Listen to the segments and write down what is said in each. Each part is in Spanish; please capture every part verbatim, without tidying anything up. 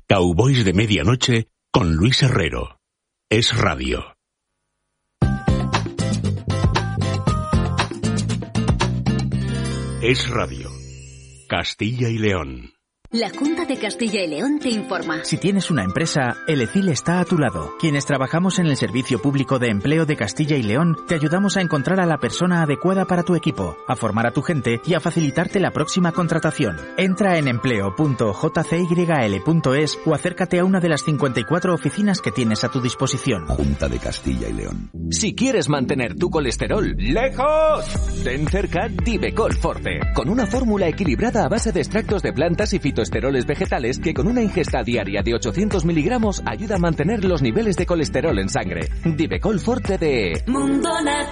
Cowboys de Medianoche con Luis Herrero. Es Radio. Es Radio. Castilla y León. La Junta de Castilla y León te informa. Si tienes una empresa, el E C I L está a tu lado. Quienes trabajamos en el Servicio Público de Empleo de Castilla y León, te ayudamos a encontrar a la persona adecuada para tu equipo, a formar a tu gente y a facilitarte la próxima contratación. Entra en empleo punto j c y l punto e s o acércate a una de las cincuenta y cuatro oficinas que tienes a tu disposición. Junta de Castilla y León. Si quieres mantener tu colesterol lejos, ten cerca Divecol Forte, con una fórmula equilibrada a base de extractos de plantas y fitoesteroles vegetales que con una ingesta diaria de ochocientos miligramos ayuda a mantener los niveles de colesterol en sangre. Divecol Forte de Mundo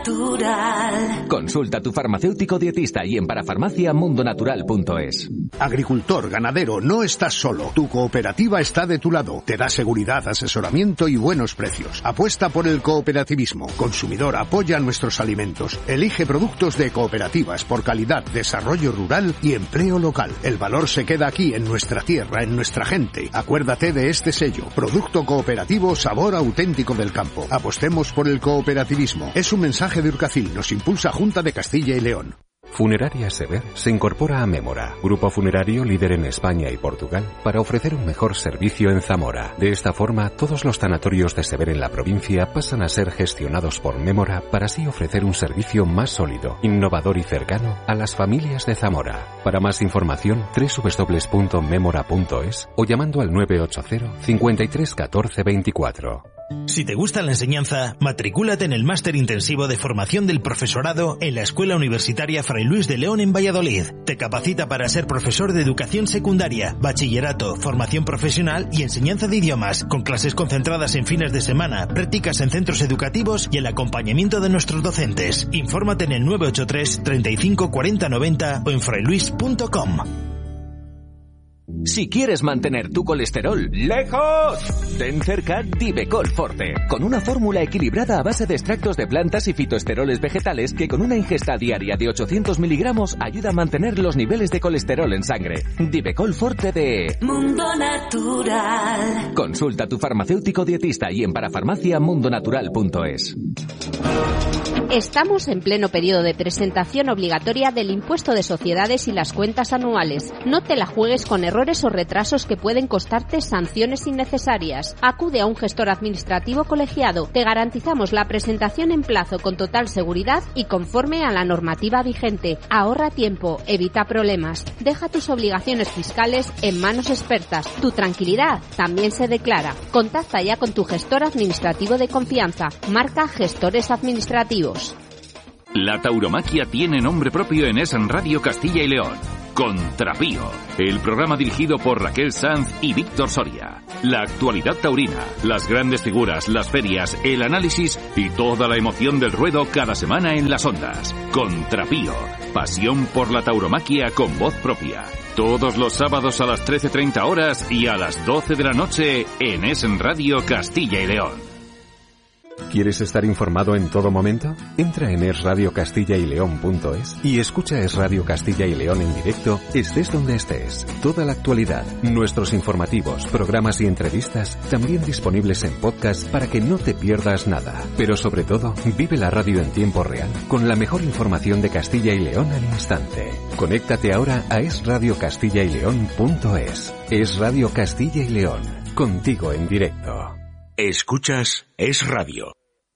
Natural. Consulta a tu farmacéutico dietista y en parafarmacia mundo natural punto es. Agricultor, ganadero, no estás solo. Tu cooperativa está de tu lado. Te da seguridad, asesoramiento y buenos precios. Apuesta por el cooperativismo. Consumidor, apoya nuestros alimentos. Elige productos de cooperativas por calidad, desarrollo rural y empleo local. El valor se queda aquí en nuestra tierra, en nuestra gente. Acuérdate de este sello. Producto cooperativo, sabor auténtico del campo. Apostemos por el cooperativismo. Es un mensaje de Urcacil. Nos impulsa Junta de Castilla y León. Funeraria Sever se incorpora a Mémora, grupo funerario líder en España y Portugal, para ofrecer un mejor servicio en Zamora. De esta forma, todos los tanatorios de Sever en la provincia pasan a ser gestionados por Mémora para así ofrecer un servicio más sólido, innovador y cercano a las familias de Zamora. Para más información, doble u doble u doble u punto memora punto es o llamando al nueve ocho cero, cincuenta y tres, catorce, veinticuatro. Si te gusta la enseñanza, matricúlate en el Máster Intensivo de Formación del Profesorado en la Escuela Universitaria Fray Luis de León en Valladolid. Te capacita para ser profesor de educación secundaria, bachillerato, formación profesional y enseñanza de idiomas, con clases concentradas en fines de semana, prácticas en centros educativos y el acompañamiento de nuestros docentes. Infórmate en el nueve ocho tres, treinta y cinco, cuarenta, noventa o en frailuis punto com. Si quieres mantener tu colesterol lejos, ten cerca Divecol Forte, con una fórmula equilibrada a base de extractos de plantas y fitoesteroles vegetales que con una ingesta diaria de ochocientos miligramos ayuda a mantener los niveles de colesterol en sangre. Divecol Forte de Mundo Natural. Consulta a tu farmacéutico dietista y en parafarmacia mundo natural punto es. Estamos en pleno periodo de presentación obligatoria del impuesto de sociedades y las cuentas anuales. No te la juegues con errores o retrasos que pueden costarte sanciones innecesarias. Acude a un gestor administrativo colegiado. Te garantizamos la presentación en plazo con total seguridad y conforme a la normativa vigente. Ahorra tiempo, evita problemas. Deja tus obligaciones fiscales en manos expertas. Tu tranquilidad también se declara. Contacta ya con tu gestor administrativo de confianza. Marca Gestores Administrativos. La tauromaquia tiene nombre propio en Es Radio Castilla y León. Contrapío, el programa dirigido por Raquel Sanz y Víctor Soria. La actualidad taurina, las grandes figuras, las ferias, el análisis y toda la emoción del ruedo cada semana en las ondas. Contrapío, pasión por la tauromaquia con voz propia. Todos los sábados a las trece treinta horas y a las doce de la noche en Es Radio Castilla y León. ¿Quieres estar informado en todo momento? Entra en es radio castilla y león punto es y escucha Es Radio Castilla y León en directo, estés donde estés. Toda la actualidad, nuestros informativos, programas y entrevistas, también disponibles en podcast para que no te pierdas nada. Pero sobre todo, vive la radio en tiempo real, con la mejor información de Castilla y León al instante. Conéctate ahora a es radio castilla y león punto es. Es Radio Castilla y León, contigo en directo. Escuchas Es Radio.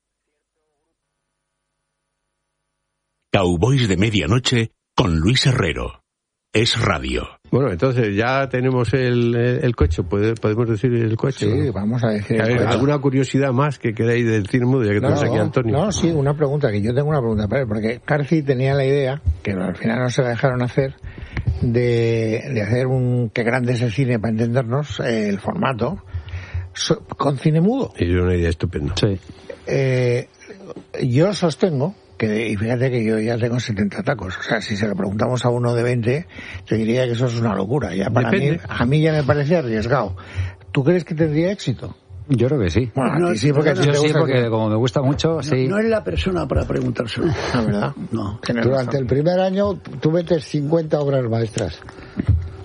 Cowboys de Medianoche con Luis Herrero. Es Radio. Bueno, entonces ya tenemos el, el coche, podemos decir el coche. Sí, ¿no? Vamos a decir. A ver, ¿alguna curiosidad más que queráis decirme, ya que no, tenemos aquí a Antonio? No, sí, una pregunta, que yo tengo una pregunta para él, porque Carci tenía la idea, que al final no se la dejaron hacer, de, de hacer un que grande es el cine, para entendernos, eh, el formato, so, con cine mudo. Es una idea estupenda. Sí. Eh, yo sostengo que, y fíjate que yo ya tengo setenta tacos, o sea, si se lo preguntamos a uno de veinte, yo diría que eso es una locura. Ya para Depende. mí, a mí ya me parece arriesgado. ¿Tú crees que tendría éxito? Yo creo que sí. Bueno, no, sí, porque, no, yo sí, porque que... como me gusta mucho, no, sí. No es la persona para preguntárselo. ¿La verdad? No. Durante el primer año tú metes cincuenta obras maestras.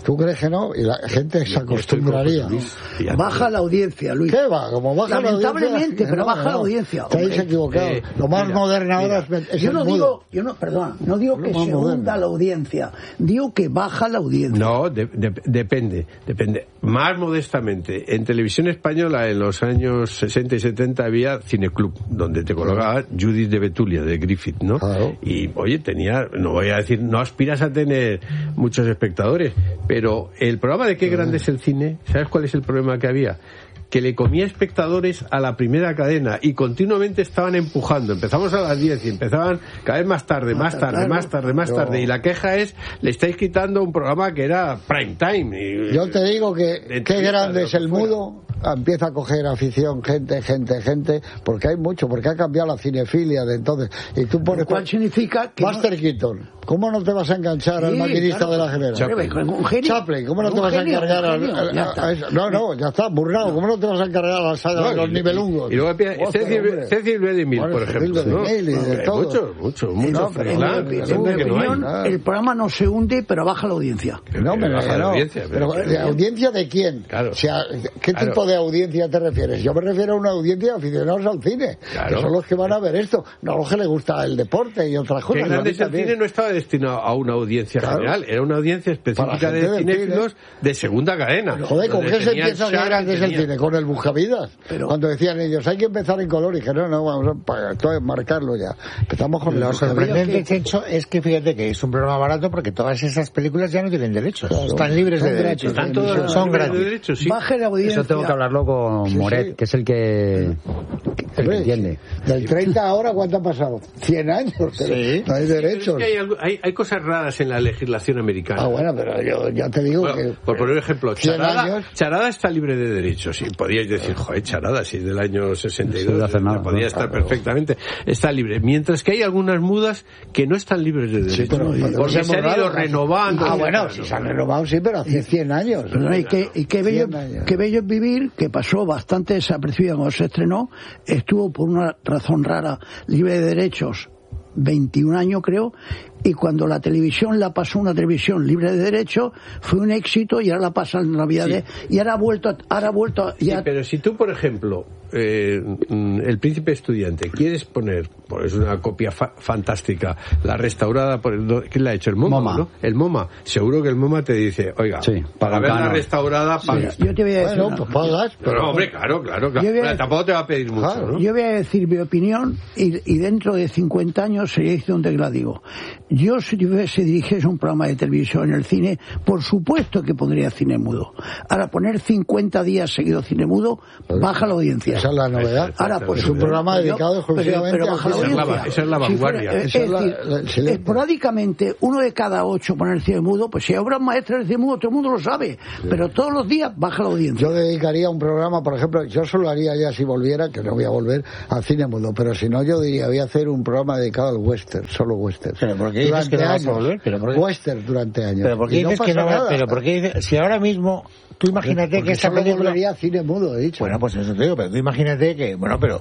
¿Tú crees que no? Y la gente se acostumbraría. Baja la audiencia, Luis. ¿Qué va? Como baja la audiencia. Lamentablemente, pero no, baja no, la audiencia. Estáis equivocados. Eh, Lo más mira, moderno ahora mira, es yo el no mudo. digo, yo no, perdón, no digo que se moderno. hunda la audiencia. Digo que baja la audiencia. No, de, de, depende, depende. Más modestamente, en televisión española en los años sesenta y setenta había Cineclub, donde te colocaba Judith de Betulia, de Griffith, ¿no? Claro. Y, oye, tenía, no voy a decir, no aspiras a tener muchos espectadores, pero el programa de Qué grande es el cine, ¿sabes cuál es el problema que había? Que le comía espectadores a la primera cadena y continuamente estaban empujando. Empezamos a las diez y empezaban cada vez más tarde, más tarde, más tarde, más tarde. Y la queja es, le estáis quitando un programa que era prime time. Y, yo te digo que Qué grande es el mudo, empieza a coger afición, gente, gente, gente, porque hay mucho, porque ha cambiado la cinefilia de entonces. Y tú pones... ¿Cuál significa que Buster no... Keaton, ¿cómo no te vas a enganchar sí, al maquinista claro, de la general? Chaplin, un genio, Chaplin, ¿cómo no un te vas genio, a encargar al, al, a, a eso? No, no, ya está, burlado, ¿cómo no te vas a encargar a la saga no, de los y, nivelungos? Y, y luego Cecil, Cecil B. DeMille, por ejemplo, ¿no? Y de todo. Mucho, mucho, mucho. No, pero en, claro, mi, en mi opinión, no el programa no se hunde, pero baja la audiencia. No, pero baja la audiencia. Pero, pero ¿de audiencia de quién? Claro. O sea, ¿qué claro. tipo de audiencia te refieres? Yo me refiero a una audiencia de aficionados al cine, claro. que son los que van a ver esto, no a los que les gusta el deporte y otras cosas. Qué grande es el cine no estaba destinado a una audiencia claro. general, era una audiencia específica de cinéfilos de segunda cadena. Pero, joder, ¿con qué se empieza Qué grande es el cine? Con el Buscavidas. Pero... Cuando decían ellos, hay que empezar en color, y dije, no, no, vamos a marcarlo ya. Empezamos con Lo el sorprendente, que... hecho, es que fíjate que es un programa barato porque todas esas películas ya no tienen derechos. Claro. Están libres son de derechos. Están todos son gratis. De derechos, sí. Baje la audiencia. Eso tengo que hablarlo con sí, Moret, sí. que es el que... El que entiende. Del treinta ahora, ¿cuánto ha pasado? cien años, pero sí. no hay derechos. Sí, es que hay, algo, hay, hay cosas raras en la legislación americana. Ah, bueno, pero yo ya te digo bueno, que... Por poner un ejemplo, Charada, Charada está libre de derechos. Y podíais decir, joder, Charada, si es del año sesenta y dos, no hace nada, podía no, estar claro. perfectamente. Está libre. Mientras que hay algunas mudas que no están libres de derechos. Sí, pero, pero porque se han ido renovando. Ah, bueno, si se han renovado, sí, pero hace cien años. Pero, y qué y qué bello, qué bello es vivir, que pasó bastante desapercibido cuando se estrenó, estuvo por una razón rara libre de derechos veintiún años creo, y cuando la televisión la pasó una televisión libre de derechos fue un éxito y ahora la pasa en Navidades sí. y ahora ha vuelto ahora ha vuelto ya... sí, pero si tú por ejemplo eh, El Príncipe Estudiante quieres poner, pues es una copia fa- fantástica, la restaurada por el, ¿quién la ha hecho? El MoMA, MoMA. ¿no? El MoMA, seguro que el MoMA te dice, oiga, sí, para verla restaurada pagas. Sí, yo te voy a decir, bueno, pues pagas, pero, pero hombre, claro, claro, claro. Pero tampoco te va a pedir mucho, claro, ¿no? Yo voy a decir mi opinión y, y dentro de cincuenta años sería donde la digo. Yo si se dirigiese un programa de televisión en el cine, por supuesto que pondría cine mudo. Ahora poner cincuenta días seguidos cine mudo baja la audiencia. Esa es la novedad. Ahora pues es un programa pero, dedicado exclusivamente pero, pero baja a la audiencia. Esa es la vanguardia. Si fuera, es, es decir, la, la, esporádicamente uno de cada ocho poner cine mudo, pues si hay obras maestras de cine mudo todo el mundo lo sabe, sí. pero todos los días baja la audiencia. Yo dedicaría un programa, por ejemplo, yo solo haría ya si volviera, que no voy a volver al cine mudo, pero si no yo diría voy a hacer un programa dedicado al western, solo western. Pero ¿por qué dices que no vas a volver? ¿Pero por qué? Western durante años. Pero ¿por qué dices no que no va, pero ¿por qué dices, si ahora mismo tú imagínate porque, porque que esta película volvería cine mudo, he dicho. Bueno, pues eso te digo, pero tú imagínate que, bueno, pero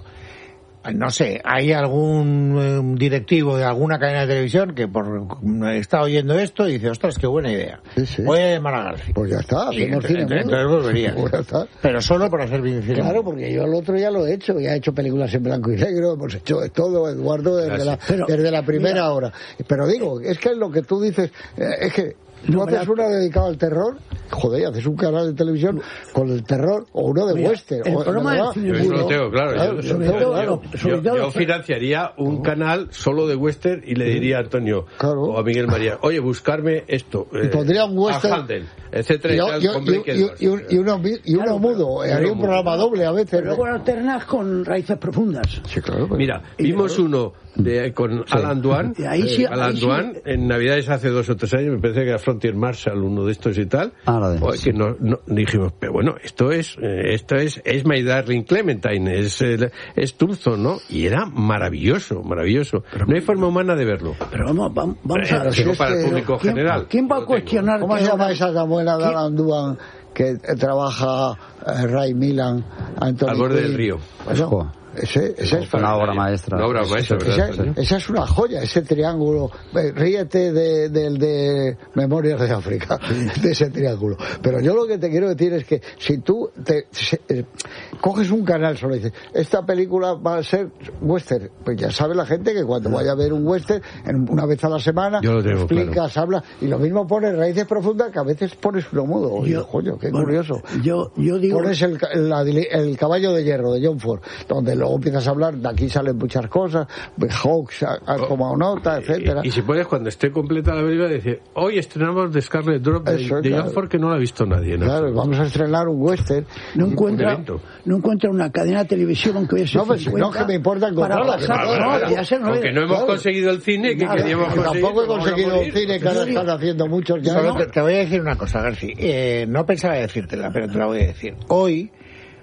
no sé, hay algún um, directivo de alguna cadena de televisión que por está oyendo esto y dice, ostras, qué buena idea. Sí, sí. Voy a llamar a García. Pues ya está, hacemos cine mudo. Entonces volvería. Pues ya está. Pero solo por hacer cine mudo. Claro, porque yo el otro ya lo he hecho, ya he hecho películas en blanco y negro, hemos hecho de todo, Eduardo, desde, la, pero, desde la primera mira, hora. Pero digo, es que lo que tú dices, eh, es que ¿no no, haces una dedicada al terror? Joder, haces un canal de televisión con el terror o uno de mira, western. El o, programa no, del yo eso lo tengo, claro. claro yo, sobre yo, todo, yo, yo, yo, yo financiaría un uh-huh. canal solo de western y le diría a Antonio claro. o a Miguel María, oye, buscarme esto. Eh, y pondría un western. A Handel, etcétera. Y, yo, yo, y, y, y, un, y uno, y uno claro, mudo. Claro, haría un programa doble a veces. Pero luego alternas con raíces profundas. Sí, claro. Pues. Mira, vimos claro. uno de, con sí. Alan Dwan. Ahí sí, Alan ahí Dwan, sí. en Navidades hace dos o tres años, me parece que era Frontier Marshall, uno de estos y tal. Ah, la de, o, sí. que no, no, dijimos, pero bueno, esto es, eh, esto es, es My Darling Clementine, es, eh, es Thurston, ¿no? Y era maravilloso, maravilloso. Pero, no hay forma humana de verlo. Pero vamos, vamos, vamos eh, a ver. Si es para que, el público ¿quién, general. ¿Quién va a cuestionar? ¿Cómo se llama esa tan buena de Alan Dwan que trabaja eh, Ray Milland, Anthony al borde Quinn? del río? Eso. Ese, ese es una obra maestra. Una obra maestra, esa, esa, esa es una joya, ese triángulo. Eh, ríete del de, de, de Memorias de África, de ese triángulo. Pero yo lo que te quiero decir es que si tú te, se, eh, coges un canal solo y dices, esta película va a ser western, pues ya sabe la gente que cuando vaya a ver un western, en, una vez a la semana, explicas, claro. hablas, y lo mismo pones Raíces Profundas, que a veces pones uno mudo. Oye, yo, coño, qué bueno, curioso. Yo, yo digo... Pones el, la, el caballo de hierro de John Ford, donde luego empiezas a hablar, de aquí salen muchas cosas, Hawks ha tomado nota, etcétera. Y, y si puedes, cuando esté completa la película, decir, hoy estrenamos The Scarlet Drop de, Eso, de claro. John Ford, que no la ha visto nadie. ¿no? Claro, vamos a estrenar un western. No encuentra, no encuentra una cadena de televisión que hubiese No, pues no, que me importa encontrarla. Aunque no hemos claro. conseguido el cine que claro, queríamos conseguir. Tampoco he conseguido el cine, que ahora están haciendo muchos ya. No, te, te voy a decir una cosa, García. Eh, no pensaba decírtela, pero te la voy a decir. Hoy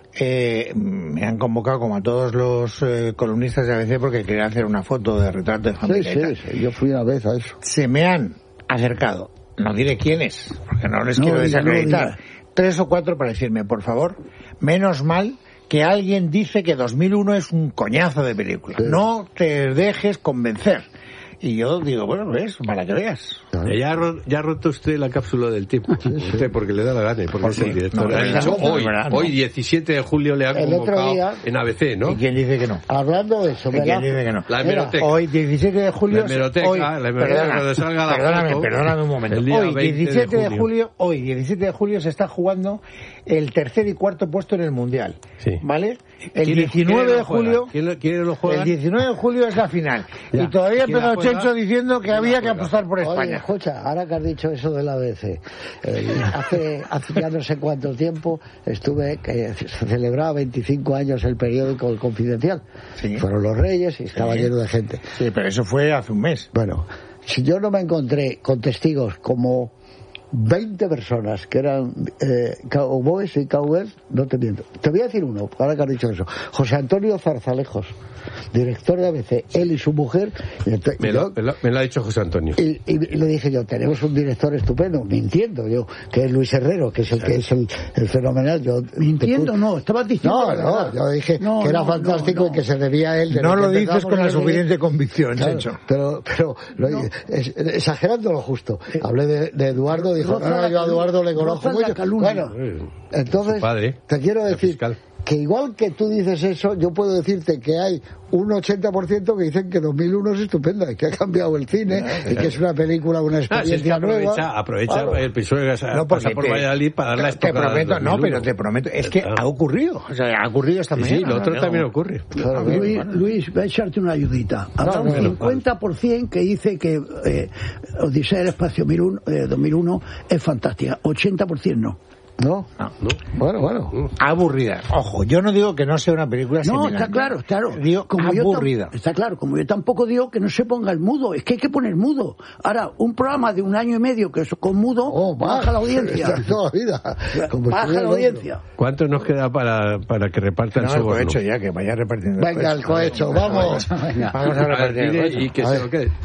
Eh, me han convocado como a todos los eh, columnistas de A B C porque querían hacer una foto de retrato de familia. Sí, sí, sí, yo fui una vez a eso. Se me han acercado, no diré quiénes, porque no les no, quiero desacreditar, no, tres o cuatro para decirme, por favor, menos mal que alguien dice que dos mil uno es un coñazo de película. Sí. No te dejes convencer. Y yo digo, bueno, ves, para que veas. Ya ha, ya ha roto usted la cápsula del tiempo. Usted porque le da la gana y porque es el director. No, ha dicho hoy, verdad, hoy diecisiete de julio le han el convocado día, en A B C, ¿no? ¿Y quién dice que no? Hablando de eso, ¿Y quién dice que no? La hemeroteca. Hoy diecisiete de julio. La hemeroteca, hoy, la hemeroteca perdona, cuando salga la perdóname, foto. Perdóname un momento. Hoy diecisiete de, de julio, hoy diecisiete de julio se está jugando el tercer y cuarto puesto en el Mundial. Sí. ¿Vale? El diecinueve de julio. ¿Quién lo, quién lo juega? El diecinueve de julio es la final. Ya. Y todavía ha empezado Chencho diciendo que había que apostar por España. Oye, escucha, ahora que has dicho eso del A B C, eh, hace, hace ya no sé cuánto tiempo estuve, que se celebraba veinticinco años el periódico El Confidencial. Sí. Fueron los Reyes y estaba sí. lleno de gente. Sí, pero eso fue hace un mes. Bueno, si yo no me encontré con testigos como veinte personas que eran eh, cowboys y cowgirls, no te miento. Te voy a decir uno, ahora que has dicho eso. José Antonio Zarzalejos, director de A B C, él y su mujer. Y entonces, me, lo, yo, me, lo, me lo ha dicho José Antonio. Y, y le dije yo, tenemos un director estupendo, mintiendo yo, que es Luis Herrero, que es el sí. que es el, el fenomenal. Yo, mintiendo, no, estabas diciendo. No, no, yo dije no, que era no, fantástico no, no. y que se debía a él. De no lo, lo dices con la suficiente convicción, claro, Chencho. Pero, pero no. es, exagerando lo justo. Eh, Hablé de, de Eduardo, dijo, no, no, yo a Eduardo le conozco mucho. Bueno, entonces, padre, te quiero decir que igual que tú dices eso, yo puedo decirte que hay un ochenta por ciento que dicen que dos mil uno es estupenda y que ha cambiado el cine y que es una película, una experiencia ah, si es que aprovecha, nueva. Aprovecha claro. el episodio que no, pasa por te, Valladolid para dar la estocada. Te prometo, no, pero te prometo, es que ha ocurrido, o sea, ha ocurrido esta sí, mañana. Sí, lo otro no, también no. ocurre. Claro, Luis, Luis, voy a echarte una ayudita. Habrá no, un no, cincuenta por ciento que dice que eh, Odisea del Espacio eh, dos mil uno es fantástica, ochenta por ciento no. No, no, no. Bueno, bueno. Aburrida. Ojo, yo no digo que no sea una película No, seminal, está claro, claro. Digo, como aburrida. Yo está claro, como yo tampoco digo que no se ponga el mudo, es que hay que poner mudo. Ahora, un programa de un año y medio que es con mudo, oh, baja va, la audiencia. Toda la vida. Como baja la audiencia. ¿Cuánto nos queda para, para que repartan no, el soborno? El cohecho ya, que vaya repartiendo. Venga, el cohecho, vamos. Venga. Vamos a repartir el cohecho. Y que se lo quede.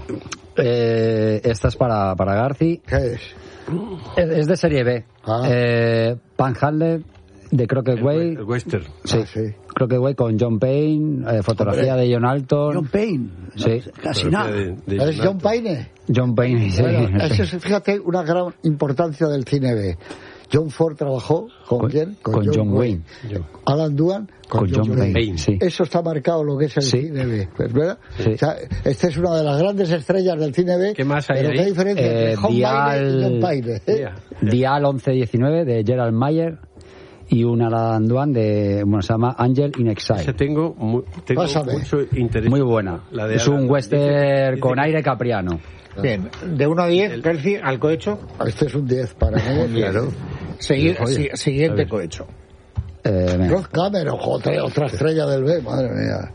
Eh, esta es para, para Garci. ¿Qué es? Es, es de serie B. Ah. Eh, Panhandle de Crockett Way. El western. Sí. Ah, sí. Crockett Way con John Payne, eh, fotografía Hombre. de John Alton. John Payne. Sí. No, casi nada. De, de ¿Es John Payne? John Payne, sí. Bueno, eso es, fíjate, una gran importancia del cine B. John Ford trabajó con, ¿Con quién? Con, con John, John Wayne. Wayne. Alan Doohan con, con John, John Payne. Payne sí. Eso está marcado lo que es el sí. cine B, ¿verdad? Sí. O sea, esta es una de las grandes estrellas del cine B. ¿Qué más hay pero ahí? ¿Qué diferencia eh, entre John Payne y John Payne? ¿eh? Yeah. Dial once diecinueve de Gerald Mayer y una Alan Doohan de, bueno, se llama Angel in Exile. Ese tengo, muy, tengo mucho interés. Muy buena. La de es Alan, un western dice, con dice, aire capriano. Bien, de uno a diez, Percy, al cohecho. Este es un diez para mí, claro. Segui si, siguiente cohecho. Eh, Ross Cameron, otra, otra estrella del B, madre mía.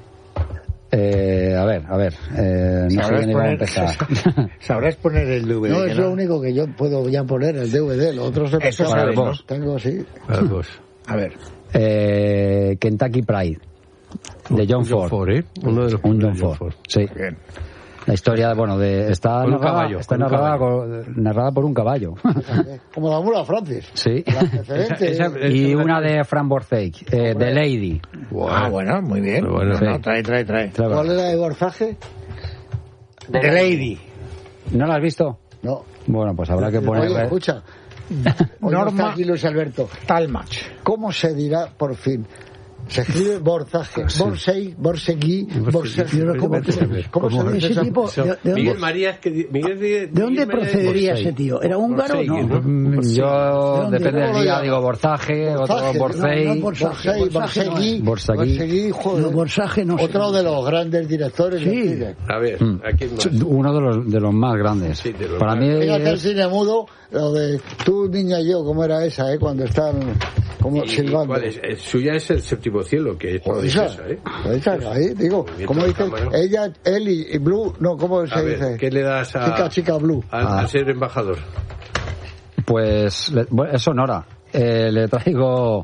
Eh, a ver, a ver, eh, no sé dónde poner, a empezar. Sabrás poner el D V D. No, es no? lo único que yo puedo ya poner, el D V D, lo otro se me Eso sabes, ¿no? Tengo así. Para los dos. A ver. Eh, Kentucky Pride, de John, John Ford. Ford ¿eh? Uno de los un John Ford. Ford. Sí. Bien. La historia, bueno, de está con narrada, caballo, está narrada, con, narrada por un caballo. Como la mula Francis. Sí. Excelente. Esa, esa, y una de Fran Borthwick, eh, The Lady. Wow. Ah, bueno, muy bien. Bueno, sí. no, trae, trae, trae. ¿Cuál era de Borzaje? The Lady. ¿No la has visto? No. Bueno, pues habrá que poner... Oye, escucha. Hoy Norma no está aquí Luis Alberto. Talmach. ¿Cómo se dirá, por fin? Se escribe Borzaje, Borsei, Borsegui, Borsegui. ¿Cómo se dice ese tipo? ¿De, de dónde, Miguel Marías, que Miguel, ¿de dónde Miguel procedería Borsei. ese tío? ¿Era húngaro o no? ¿no? Yo, depende del día, digo Borzaje, otro Borsei. No, no, Borsage, Borsegui, Borsegui. No, Borsage no. Otro de los grandes directores sí. del cine. A ver, aquí más. Uno de los, de los más grandes. Sí, de los Para más. mí Fíjate el es... cine mudo, lo de tú, niña y yo, ¿cómo era esa, eh? Cuando están como ¿Y, silbando. y cuál es? El suya es el séptimo cielo, que es Pues esa, esa, ¿eh? esa, ahí, digo, ¿cómo dice? Ella, él y, y Blue, no, ¿cómo se A ver, dice? ¿qué le das a, Chica, chica Blue. a, Ah. a ser embajador? Pues le- bueno, es Sonora. Eh, le traigo...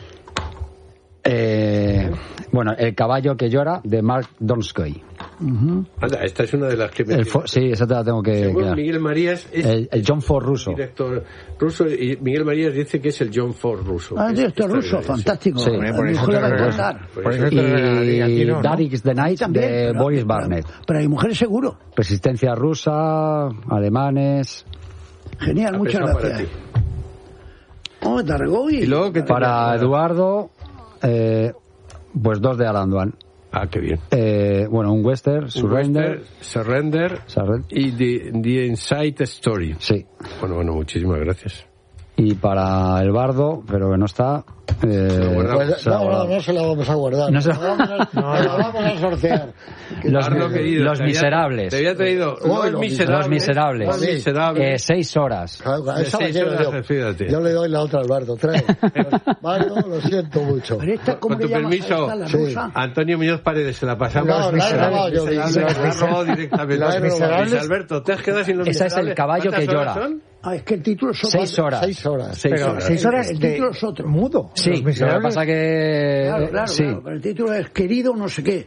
Eh, bueno, El caballo que llora, de Mark Donskoy. Uh-huh. Anda, esta es una de las que me... El fo- sí, esa te la tengo que... Según que dar. Miguel Marías es el, el John Ford ruso. director ruso, y Miguel Marías dice que es el John Ford ruso. Ah, Es- director está ruso, bien, fantástico. Sí. A mi Por eso mujer le va a te regalo. encantar. Por Por eso- eso te regalaría aquí, Y ¿no? Dark is the Night, También, de pero- Boris pero- Barnett. Pero hay mujeres seguro. Resistencia rusa, alemanes... Genial, Ha muchas pesado para gracias. ti. Oh, Dargoy. Y luego que te- Para Eduardo, eh, pues dos de Alan Dwan. Ah, qué bien. Eh, bueno, un western, Surrender. Western, Surrender Surrender. y The, The Inside Story. Sí. Bueno, bueno, muchísimas gracias. Y para el bardo, pero que no está... Eh, Pues, se la no, no, guardamos. no se la vamos a guardar. No se- La vamos a, No, la no. vamos a sortear. Los, Bardo querido, los te había- miserables. Te había traído Oh, Los los Miserables. Los miserables. Los Miserables. Eh, seis horas. Claro, De esa la seis quiero horas, yo. fíjate. Yo le doy la otra al Bardo. Trae. Bardo, lo siento mucho. Pero esta, ¿cómo Con tu le llamas a permiso, esta, la sí. rusa? Antonio Muñoz Paredes, se la pasamos. No, la he robado yo. Se la ha robado directamente. La he Los robado. Miserables. Alberto, te has quedado sin Los Ese es el Miserables. caballo ¿Cuántas que horas llora. son? Ah, es que el título es otro. Seis horas. Seis horas. Seis Pero horas. seis horas El de título es otro. mudo. Sí, Los lo que Miserables. pasa que... Claro, claro, sí. claro, pero el título es Querido no sé qué.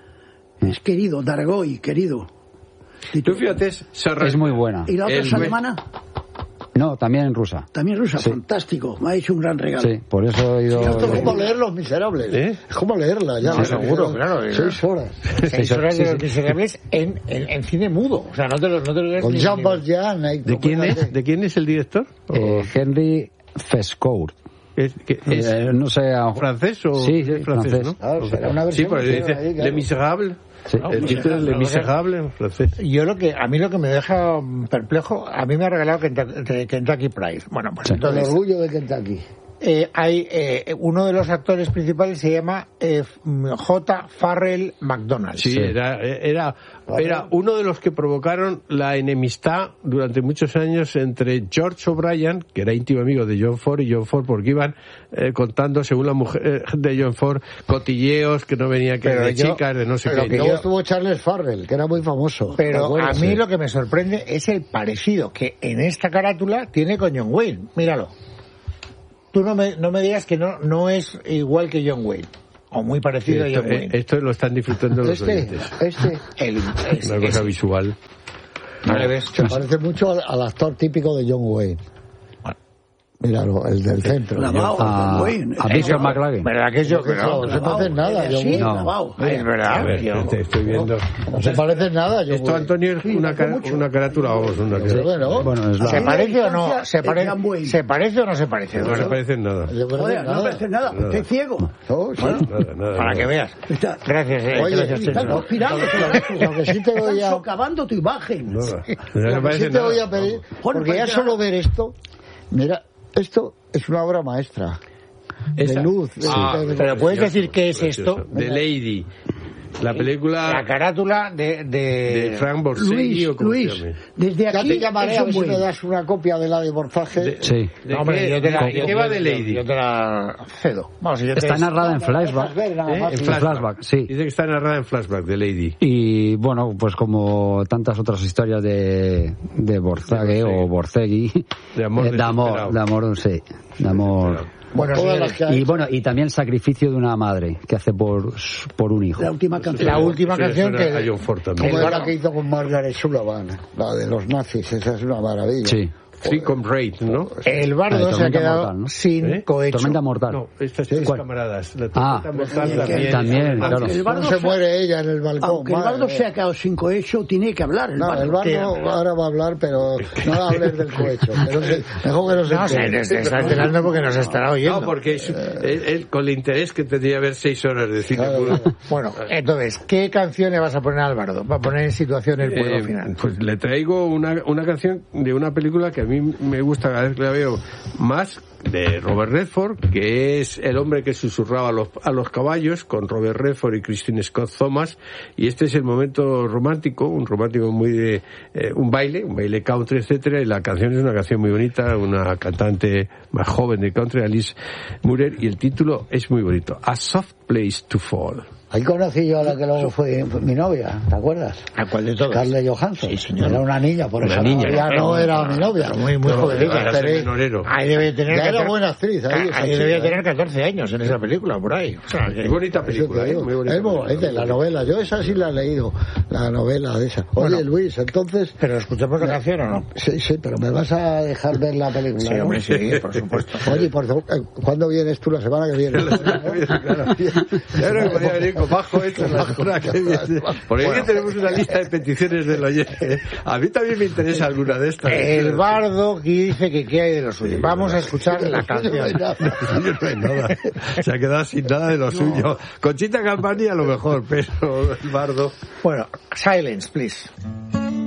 Es querido, Dargoy, querido. Tú fíjate, es Surrender. Es muy buena. ¿Y la otra El es we- alemana? No, también en rusa. También rusa, Sí. fantástico. Me ha hecho un gran regalo. Sí, por eso he ido... Esto es como leer Los Miserables. ¿Eh? Es como leerla, ya. Sí, Los seguro, Miserables. claro. Seis horas. Seis horas Sí, de sí. Los Miserables en, en, en cine mudo. O sea, no te lo, no te lo ves Con ni- Jean ni- Valjean. ahí, ¿De quién fíjate. es? ¿De quién es el director? Eh, Henry Fescourt. ¿Es, que- es Eh, no sé... a- francés o Sí, sí, es francés, francés. ¿no? Ah, será una Sí, versión porque que dice ahí, claro. Le Miserable. Sí. El título es Le Miserable en francés. Yo lo que, a mí lo que me deja perplejo, a mí me ha regalado Kentucky, Kentucky Pride. Bueno, pues El entonces, orgullo de Kentucky. eh, hay, eh, uno de los actores principales se llama eh, J. Farrell McDonald. Sí, era, era, era uno de los que provocaron la enemistad durante muchos años entre George O'Brien, que era íntimo amigo de John Ford, y John Ford, porque iban eh, contando, según la mujer eh, de John Ford, cotilleos que no venían que Pero de yo- chicas, de no sé pero qué. que Luego yo- estuvo Charles Farrell, que era muy famoso. Pero ¿te a acuerdas? mí Sí. lo que me sorprende es el parecido que en esta carátula tiene con John Wayne. Míralo. Tú no me, no me digas que no, no es igual que John Wayne. O muy parecido esto, a John eh, Wayne. esto lo están disfrutando los Este, oyentes. este. El- es- Una cosa es- visual. no le ves. Se parece mucho al, al actor típico de John Wayne. Míralo, el del centro. Lavao, A, John Wayne. a Bishop McLaggen. ¿Verdad que yo? No, no se parece en nada, John Sí, Wayne. No. lavao. Ay, es verdad. A ver, Yo- te estoy viendo. No se parece en nada, John Esto, Wayne. Antonio, es una, cara- una carátula, vamos, una Pero bueno, Bueno, es la... ¿Se parece o no? ¿Se, Es pare- John Wayne. ¿Se parece o no se parece? no se parece en nada. yo creo que Joder, no nada. me parece nada. Nada. Estoy ciego. No, sí. Nada, nada, Para nada. que veas. Está- Gracias, eh, Oye, gracias, y Checho. Estás girando. Lo que sí te voy Están a... socavando tu imagen. Nada. No Lo me que parece sí te voy nada. a pedir, Bueno, porque ya pues ya- solo ver esto, mira, esto es una obra maestra. Esa- De luz. de- Ah, de- de- Pero puedes decir qué es Precioso. esto. The Lady. La película La carátula de... de... de Frank Borsellino, Luis, o como se Luis, llame. desde Ya aquí te llamaré es a un ver si buen. me das una copia de la de Borzaje. De- Sí. ¿De No, hombre, qué, yo te la, de yo- qué va yo- de Lady? Yo te la cedo. Vamos, yo te- Está narrada en flashback. Dejas ver nada ¿Eh? más. En En flashback. flashback, sí. Dice que está narrada en flashback de Lady. Y bueno, pues como tantas otras historias de, de Borzage o Borzegui, De amor eh, de amor, desesperado. de amor, sí, de amor. Bueno, Todas señores, las que ha Y hecho. bueno, y también el sacrificio de una madre que hace por, por un hijo. La última canción. la última Sí, canción suena que... a John Ford también. Como El es la barco. que hizo con Margaret Sullivan, la de los nazis, esa es una maravilla. Sí. Tricom Raid, ¿no? El bardo Ah, se ha quedado mortal, ¿no? sin ¿Eh? cohecho. Tormenta mortal. No, estas tres camaradas. La Ah, tormenta mortal también. también, claro. El bardo se muere ella en el balcón. Aunque el bardo se ha quedado sin cohecho, tiene que hablar. El no, bardo. el bardo ahora va a hablar, pero no hables del cohecho. Pero se, mejor que no se No, se, se está enterando porque nos estará oyendo. No, porque es, él, él, con el interés que tendría ver seis horas de cine. Claro. Bueno, entonces, ¿qué canción le vas a poner al bardo? Para poner en situación el pueblo Eh, final. pues le traigo una, una canción de una película que a mí me gusta cada vez que la veo más, de Robert Redford, que es el hombre que susurraba a los, a los caballos, con Robert Redford y Christine Scott Thomas, y este es el momento romántico, un romántico muy de eh, un baile, un baile country, etcétera, y la canción es una canción muy bonita, una cantante más joven de country, Alice Murer, y el título es muy bonito, A Soft Place to Fall. Ahí conocí yo a la que luego fue mi novia, ¿te acuerdas? ¿A cuál de todos? Scarlett Johansson. Sí, señor. Era una niña, por Una eso niña. ya no era mi novia. Pero muy, muy No, jovencita. era Pero- seminorero. Ahí debe tener Ya era catorce buena actriz, ahí, Ah, esa ahí chica, debía ¿eh? tener catorce años en esa película, por ahí. O sea, que- Muy bonita Eso película, te ¿eh? digo. Muy bonita Es muy película. bonita, la novela. Yo esa sí la he leído, la novela de esa. Oye, Bueno. Luis, entonces... ¿Pero escuchamos la canción o no? Sí, sí, pero me vas a dejar ver la película, Sí, ¿no? hombre, sí, por supuesto. Oye, por favor, eh, ¿cuándo vienes tú? La semana que viene. Claro. Ya no podía venir con bajo esto la semana que viene. Porque aquí tenemos una lista de peticiones del oyente. A mí también me interesa alguna de estas. El bardo aquí dice que qué hay de lo suyo. Vamos a escuchar la canción. No hay nada. Se ha quedado sin nada de lo suyo. Conchita Campani a lo mejor, pero el bardo... Bueno, silence, please.